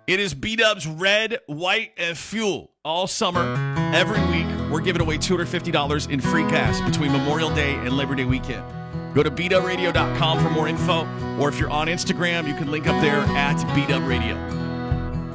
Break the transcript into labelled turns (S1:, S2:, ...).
S1: It is B-Dub's Red, White, and Fuel all summer. Every week, we're giving away $250 in free gas between Memorial Day and Labor Day weekend. Go to bdubradio.com for more info, or if you're on Instagram, you can link up there at bdubradio.